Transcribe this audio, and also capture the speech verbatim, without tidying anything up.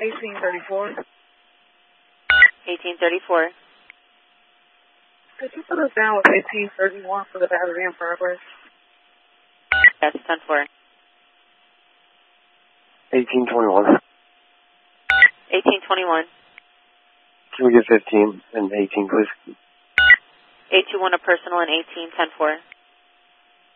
eighteen thirty-four. eighteen thirty-four. Could you put us down with eighteen thirty-one for the battery in progress? Yes, ten four. eighteen twenty-one. eighteen twenty-one. Can we get fifteen and eighteen, please? eight two one a personal and eighteen ten four.